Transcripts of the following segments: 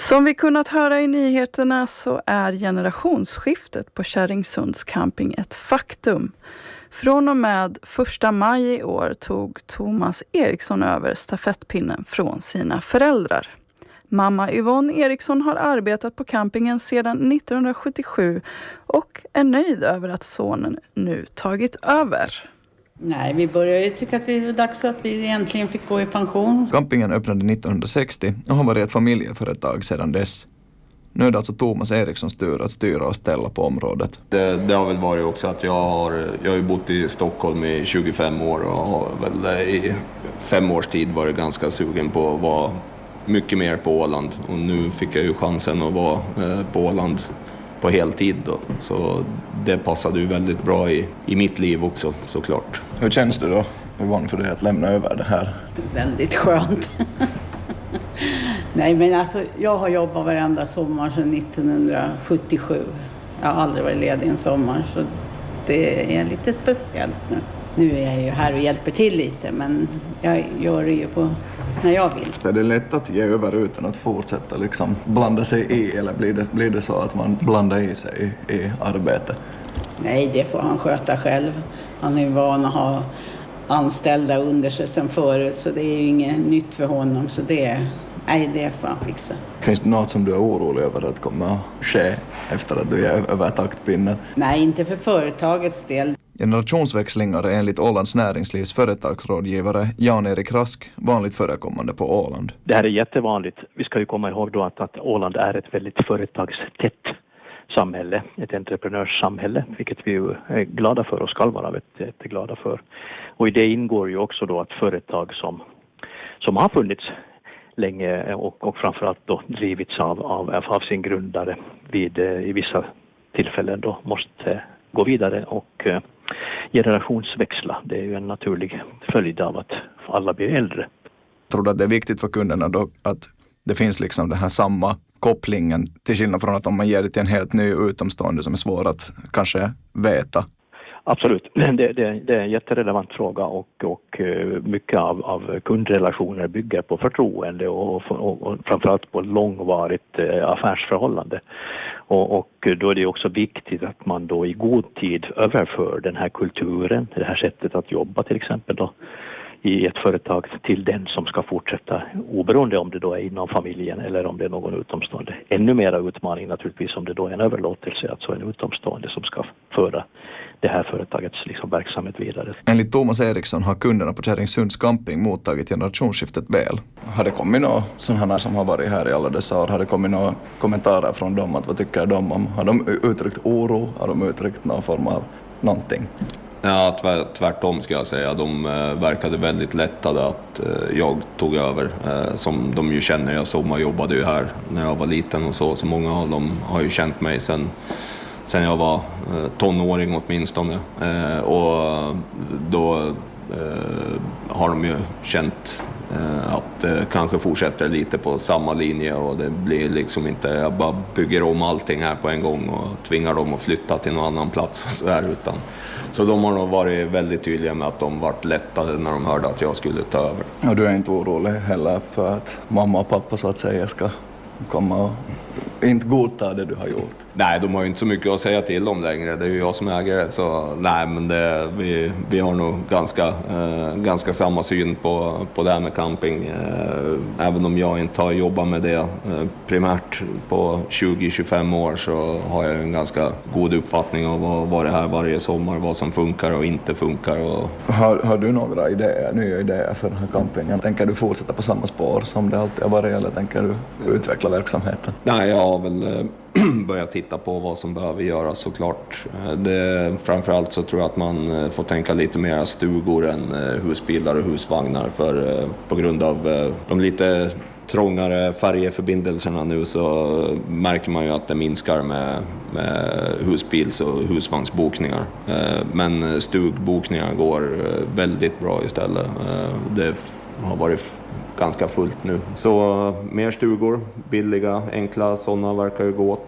Som vi kunnat höra i nyheterna så är generationsskiftet på Kärringsunds camping ett faktum. Från och med 1 maj i år tog Thomas Eriksson över stafettpinnen från sina föräldrar. Mamma Yvonne Eriksson har arbetat på campingen sedan 1977 och är nöjd över att sonen nu tagit över. Nej, vi började ju tycka att det var dags att vi egentligen fick gå i pension. Campingen öppnade 1960 och har varit ett familjeföretag sedan dess. Nu är det alltså Thomas Erikssons tur att styra och ställa på området. Det har väl varit också att jag har ju bott i Stockholm i 25 år och har väl i 5 års tid varit ganska sugen på att vara mycket mer på Åland. Och nu fick jag ju chansen att vara på Åland på heltid då. Så det passade ju väldigt bra i mitt liv också, såklart. Hur känns det då, Yvonne, för dig att lämna över det här? Väldigt skönt. Nej, men alltså jag har jobbat varenda sommar sedan 1977. Jag har aldrig varit ledig en sommar, så det är lite speciellt nu. Nu är jag ju här och hjälper till lite, men jag gör det ju på när jag vill. Är det lätt att ge över utan att fortsätta liksom blanda sig i, eller blir det så att man blandar i sig i arbetet? Nej, det får han sköta själv. Han är ju van att ha anställda under sig sedan förut, så det är ju inget nytt för honom, så det får han fixa. Finns det något som du är orolig över att kommer att ske efter att du är över taktpinnen? Nej, inte för företagets del. Generationsväxlingar är enligt Ålands näringslivs företagsrådgivare Jan-Erik Rask vanligt förekommande på Åland. Det här är jättevanligt. Vi ska ju komma ihåg då att Åland är ett väldigt företagstätt samhälle, ett entreprenörssamhälle, vilket vi ju är glada för och ska vara jätteglada för. Och i det ingår ju också då att företag som har funnits länge och framförallt då drivits av sin grundare i vissa tillfällen då måste gå vidare och generationsväxla. Det är ju en naturlig följd av att alla blir äldre. Tror du att det är viktigt för kunderna då att det finns liksom den här samma kopplingen, till skillnad från att om man ger det till en helt ny utomstående som är svår att kanske veta? Absolut, det är en jätterelevant fråga och mycket av kundrelationer bygger på förtroende och framförallt på långvarigt affärsförhållande. Och då är det också viktigt att man då i god tid överför den här kulturen, det här sättet att jobba till exempel då, i ett företag till den som ska fortsätta, oberoende om det då är inom familjen eller om det är någon utomstående. Ännu mera utmaning naturligtvis om det då är en överlåtelse, alltså en utomstående som ska föra det här företagets verksamhet vidare. Enligt Thomas Eriksson har kunderna på Kärringsunds camping mottagit generationsskiftet väl. Har det kommit några sådana här som har varit här i alla dessa år? Har det kommit några kommentarer från dem? Vad tycker de om? Har de uttryckt oro? Har de uttryckt någon form av någonting? Ja, tvärtom ska jag säga. De verkade väldigt lättade att jag tog över. Som de ju känner, jag sommarjobbade ju här när jag var liten och så många av dem har ju känt mig sen jag var tonåring åtminstone. Och då har de ju känt att det kanske fortsätter lite på samma linje och det blir liksom inte, jag bara bygger om allting här på en gång och tvingar dem att flytta till någon annan plats och så där, utan så de har nog varit väldigt tydliga med att de varit lättade när de hörde att jag skulle ta över. Och du är inte orolig heller för att mamma och pappa så att säga ska komma och inte godta det du har gjort? Nej, de har ju inte så mycket att säga till om längre. Det är ju jag som äger det. Så nej, men vi har nog ganska samma syn på det här med camping. Även om jag inte har jobbat med det primärt på 20-25 år så har jag en ganska god uppfattning av vad det här varje sommar, vad som funkar och inte funkar. Har du några nya idéer för den här campingen? Tänker du fortsätta på samma spår som det alltid har varit eller tänker du utveckla verksamheten? Nej, jag har väl börja titta på vad som behöver göras såklart. Framförallt så tror jag att man får tänka lite mer stugor än husbilar och husvagnar för på grund av de lite trångare färjeförbindelserna nu så märker man ju att det minskar med husbils- och husvagnsbokningar. Men stugbokningar går väldigt bra istället. Det har varit ganska fullt nu. Så mer stugor, billiga, enkla, sådana verkar ju gå åt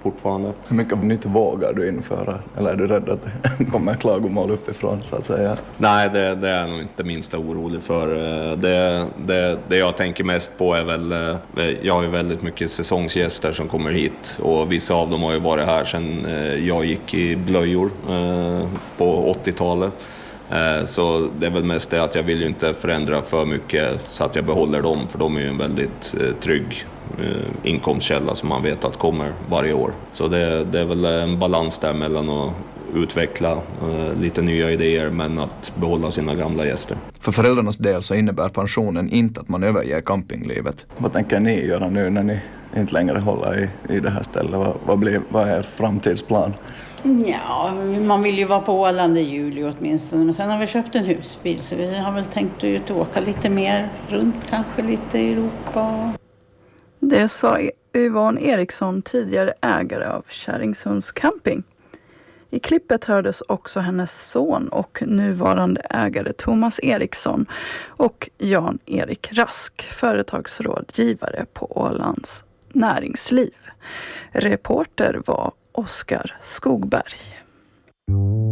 fortfarande. Hur mycket nytt vågar du införa? Eller är du rädd att det kommer klagomål uppifrån så att säga? Nej, det är jag nog inte minsta orolig för. Det jag tänker mest på är väl, jag har ju väldigt mycket säsongsgäster som kommer hit och vissa av dem har ju varit här sedan jag gick i blöjor på 80-talet. Så det är väl mest det att jag vill ju inte förändra för mycket så att jag behåller dem, för de är ju en väldigt trygg inkomstkälla som man vet att kommer varje år. Så det är väl en balans där mellan att utveckla lite nya idéer men att behålla sina gamla gäster. För föräldrarnas del så innebär pensionen inte att man överger campinglivet. Vad tänker ni göra nu när ni inte längre håller i det här stället? Vad är framtidsplan? Ja, man vill ju vara på Åland i juli åtminstone. Men sen har vi köpt en husbil så vi har väl tänkt ut att åka lite mer runt, kanske lite i Europa. Det sa Yvonne Eriksson, tidigare ägare av Kärringsunds camping. I klippet hördes också hennes son och nuvarande ägare Thomas Eriksson och Jan-Erik Rask, företagsrådgivare på Ålands näringsliv. Reporter var Oskar Skogberg.